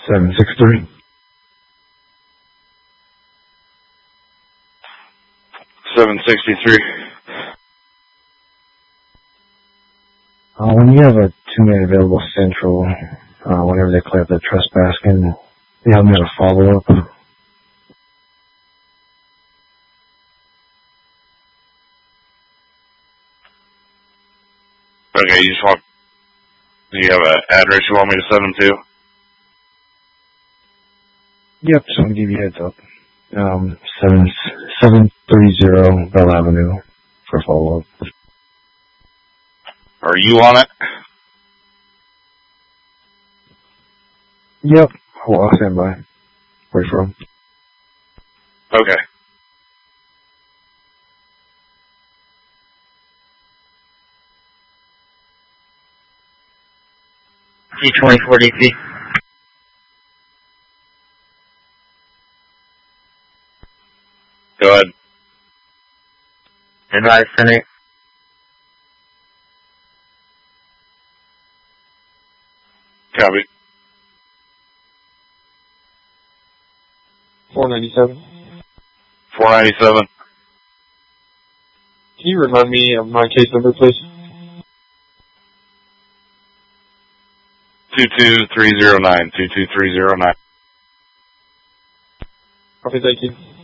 763. 763. When you have a 2-man available central, whenever they clear up the trespass, can you have me at a follow-up? Okay, do you have an address you want me to send them to? Yep, so I'll give you a heads up. 730 Bell Avenue for follow-up. Are you on it? Yep, I'll stand by. Wait for him. Okay. C-24 DC. Go ahead. Advise Center. Copy. 497. 497. Can you remind me of my case number, please? 22309. 22309. Okay, thank you.